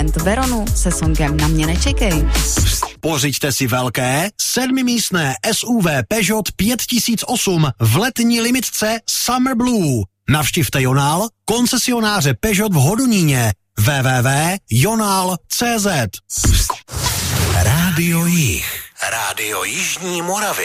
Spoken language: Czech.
Band Veronu se songem Na mě nečekej. Pořiďte si velké 7místné SUV Peugeot 5008 v letní limitce Summer Blue. Navštivte Jonál, koncesionáře Peugeot v Hodoníně. www.jonal.cz. Rádio Jih. Rádio Jižní Moravy.